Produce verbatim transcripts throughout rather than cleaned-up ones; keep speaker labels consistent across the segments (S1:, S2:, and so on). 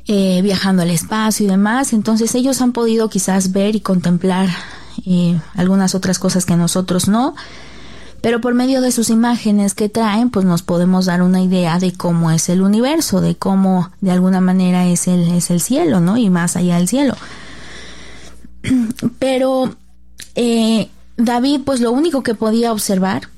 S1: eh, viajando al espacio y demás. Entonces ellos han podido quizás ver y contemplar eh, algunas otras cosas que nosotros no, pero por medio de sus imágenes que traen, pues nos podemos dar una idea de cómo es el universo, de cómo de alguna manera es el, es el cielo, ¿no? Y más allá del cielo. Pero eh, David, pues lo único que podía observar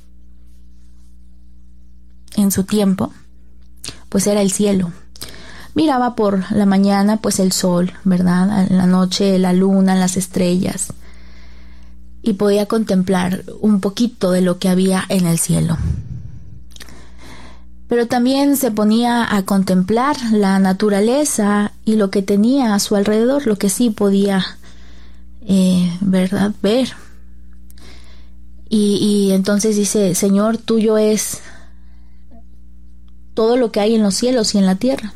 S1: en su tiempo, pues era el cielo. Miraba por la mañana, pues el sol, ¿verdad? En la noche la luna, las estrellas. Y podía contemplar un poquito de lo que había en el cielo. Pero también se ponía a contemplar la naturaleza y lo que tenía a su alrededor, lo que sí podía, eh, ¿verdad? Ver. Y, y entonces dice, Señor, tuyo es todo lo que hay en los cielos y en la tierra.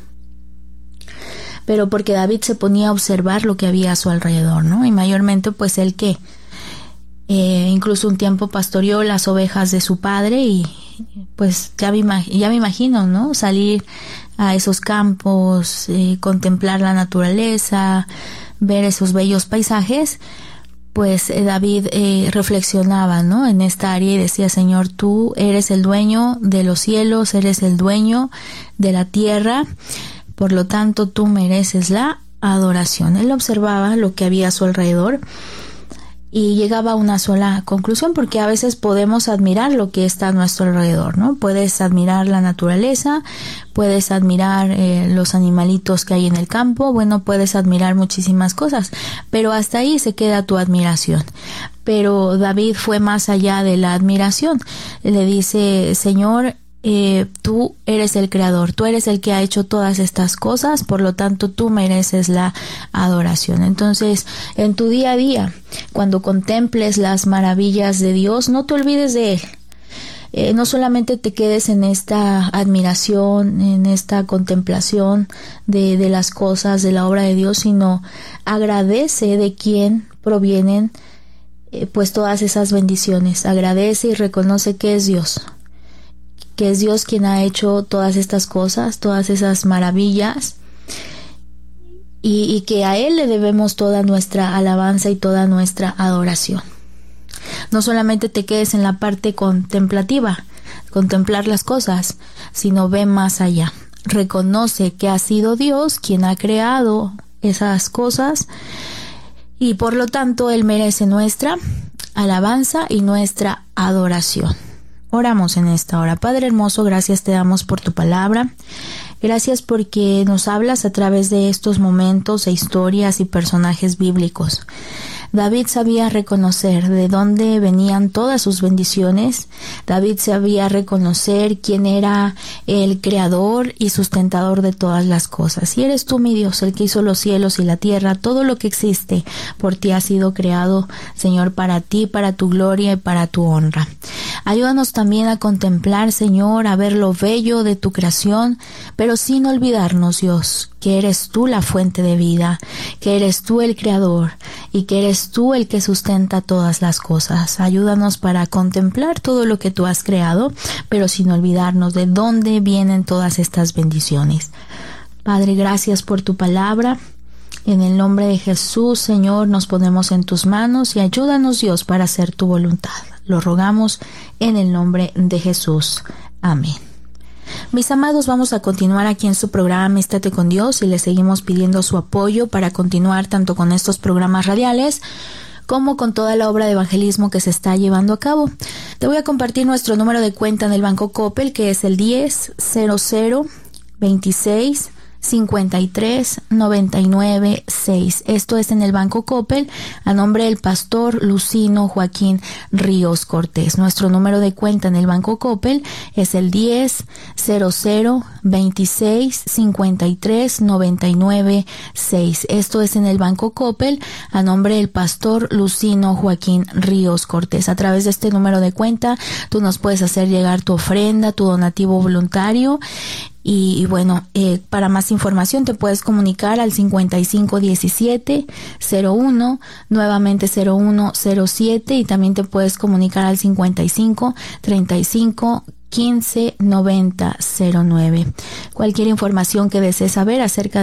S1: Pero porque David se ponía a observar lo que había a su alrededor, ¿no? Y mayormente pues el que eh, incluso un tiempo pastoreó las ovejas de su padre y pues ya me, ya me imagino, ¿no? Salir a esos campos, eh, contemplar la naturaleza, ver esos bellos paisajes. Pues eh, David eh, reflexionaba, ¿no? En esta área y decía, Señor, tú eres el dueño de los cielos, eres el dueño de la tierra, por lo tanto tú mereces la adoración. Él observaba lo que había a su alrededor y llegaba a una sola conclusión, porque a veces podemos admirar lo que está a nuestro alrededor, ¿no? Puedes admirar la naturaleza, puedes admirar eh, los animalitos que hay en el campo, bueno, puedes admirar muchísimas cosas, pero hasta ahí se queda tu admiración. Pero David fue más allá de la admiración. Le dice, Señor, Eh, tú eres el creador, tú eres el que ha hecho todas estas cosas, por lo tanto tú mereces la adoración. Entonces, en tu día a día, cuando contemples las maravillas de Dios, no te olvides de Él. Eh, no solamente te quedes en esta admiración, en esta contemplación de, de las cosas, de la obra de Dios, sino agradece de quién provienen eh, pues todas esas bendiciones. Agradece y reconoce que es Dios. que es Dios quien ha hecho todas estas cosas, todas esas maravillas, y, y que a Él le debemos toda nuestra alabanza y toda nuestra adoración. No solamente te quedes en la parte contemplativa, contemplar las cosas, sino ve más allá. Reconoce que ha sido Dios quien ha creado esas cosas, y por lo tanto Él merece nuestra alabanza y nuestra adoración. Oramos en esta hora. Padre hermoso, gracias te damos por tu palabra. Gracias porque nos hablas a través de estos momentos e historias y personajes bíblicos. David sabía reconocer de dónde venían todas sus bendiciones. David sabía reconocer quién era el creador y sustentador de todas las cosas. Y eres tú, mi Dios, el que hizo los cielos y la tierra. Todo lo que existe por ti ha sido creado, Señor, para ti, para tu gloria y para tu honra. Ayúdanos también a contemplar, Señor, a ver lo bello de tu creación, pero sin olvidarnos, Dios, que eres tú la fuente de vida, que eres tú el creador y que eres tú el que sustenta todas las cosas. Ayúdanos para contemplar todo lo que tú has creado, pero sin olvidarnos de dónde vienen todas estas bendiciones. Padre, gracias por tu palabra. En el nombre de Jesús, Señor, nos ponemos en tus manos y ayúdanos, Dios, para hacer tu voluntad. Lo rogamos en el nombre de Jesús. Amén. Mis amados, vamos a continuar aquí en su programa Estate con Dios y le seguimos pidiendo su apoyo para continuar tanto con estos programas radiales como con toda la obra de evangelismo que se está llevando a cabo. Te voy a compartir nuestro número de cuenta en el Banco Coppel, que es el diez cero cero veintiséis cincuenta y tres noventa y nueve seis. Esto es en el Banco Coppel, a nombre del pastor Lucino Joaquín Ríos Cortés. Nuestro número de cuenta en el Banco Coppel es el diez cero cero veintiséis cincuenta y tres noventa y nueve seis. Esto es en el Banco Coppel, a nombre del pastor Lucino Joaquín Ríos Cortés. A través de este número de cuenta, tú nos puedes hacer llegar tu ofrenda, tu donativo voluntario. Y, y bueno, eh, para más información te puedes comunicar al cincuenta y cinco diecisiete cero uno, nuevamente cero uno cero siete, y también te puedes comunicar al cincuenta y cinco treinta y cinco quince noventa cero nueve. Cualquier información que desees saber acerca de